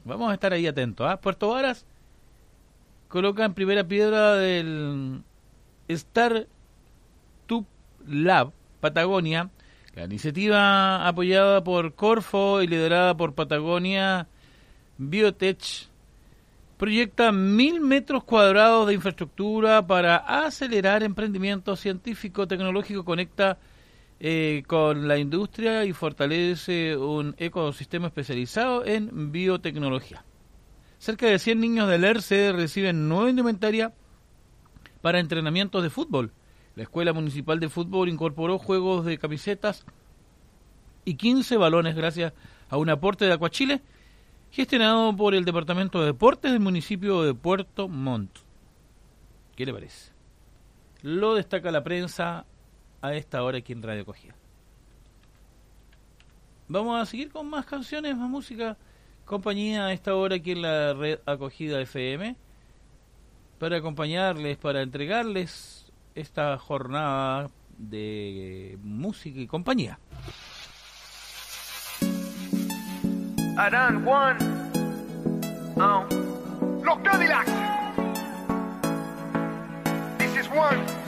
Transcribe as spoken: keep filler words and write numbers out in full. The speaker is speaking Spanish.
Vamos a estar ahí atentos. ¿eh? Puerto Varas coloca en primera piedra del Startup Lab Patagonia, la iniciativa apoyada por Corfo y liderada por Patagonia Biotech. Proyecta mil metros cuadrados de infraestructura para acelerar emprendimiento científico, tecnológico, conecta eh, con la industria y fortalece un ecosistema especializado en biotecnología. Cerca de cien niños del E R C reciben nueva indumentaria para entrenamientos de fútbol. La Escuela Municipal de Fútbol incorporó juegos de camisetas y quince balones gracias a un aporte de Acuachile gestionado por el Departamento de Deportes del municipio de Puerto Montt. ¿Qué le parece? Lo destaca la prensa a esta hora aquí en Radio Acogida. Vamos a seguir con más canciones, más música, compañía a esta hora aquí en la red Acogida F M, para acompañarles, para entregarles esta jornada de música y compañía. Arán, Juan, oh. Los Cadillacs. This is one.